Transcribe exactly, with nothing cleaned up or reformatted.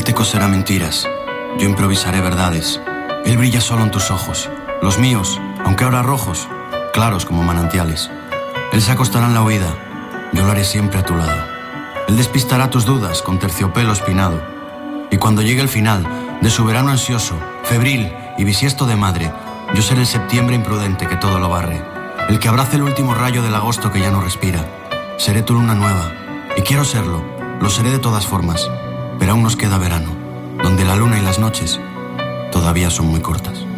te coserá mentiras, yo improvisaré verdades. Él brilla solo en tus ojos, los míos, aunque ahora rojos, claros como manantiales. Él se acostará en la huida, yo lo haré siempre a tu lado. Él despistará tus dudas con terciopelo espinado. Y cuando llegue el final de su verano ansioso, febril y bisiesto de madre, yo seré el septiembre imprudente que todo lo barre, el que abrace el último rayo del agosto que ya no respira. Seré tu luna nueva, y quiero serlo, lo seré de todas formas, pero aún nos queda verano, donde la luna y las noches todavía son muy cortas.